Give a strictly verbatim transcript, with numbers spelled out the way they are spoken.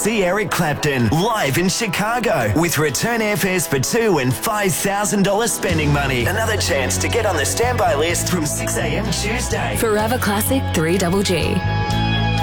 see Eric Clapton live in Chicago with return airfares for two and five thousand dollars spending money. Another chance to get on the standby list from six a.m. Tuesday. Forever Classic three G G.